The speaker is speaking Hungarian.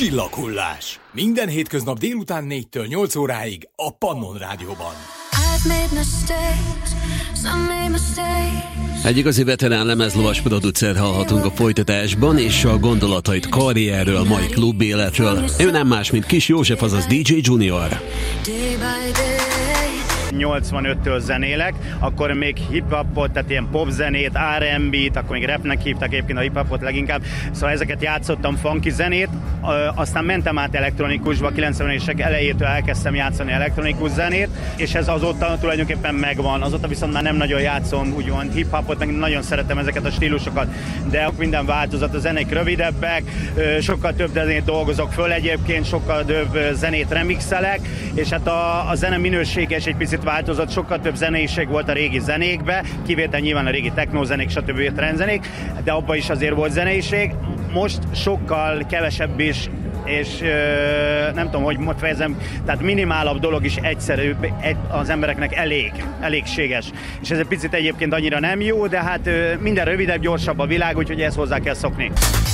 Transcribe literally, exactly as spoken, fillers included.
Csillaghullás. Minden hétköznap délután négytől nyolc óráig a Pannon Rádióban. Egy igazi veterán lemezlovas producer hallhatunk a folytatásban, és a gondolatait karrierről, mai klubéletről. Ő nem más, mint Kis József, azaz dé dzsé Junior. nyolcvanöttől zenélek, akkor még hip-hopot, tehát ilyen popzenét, er end bé-t, akkor még rapnek hívták egyébként a hip-hopot leginkább, szóval ezeket játszottam, funky zenét, aztán mentem át elektronikusba, kilencvenes évek elejétől elkezdtem játszani elektronikus zenét, és ez azóta tulajdonképpen megvan, azóta viszont már nem nagyon játszom úgymond hip-hopot, meg nagyon szeretem ezeket a stílusokat, de minden változat, a zenék rövidebbek, sokkal több zenét dolgozok föl egyébként, sokkal több zenét remixelek, és hát a, a zene minősége is egy picit változott, sokkal több zeneiség volt a régi zenékbe, kivétel nyilván a régi technózenék, stb. Trendzenék, de abban is azért volt zeneiség. Most sokkal kevesebb is, és ö, nem tudom, hogy fejezem, tehát minimálabb dolog is egyszerű, egy, az embereknek elég, elégséges. És ez egy picit egyébként annyira nem jó, de hát ö, minden rövidebb, gyorsabb a világ, úgyhogy ezt hozzá kell szokni.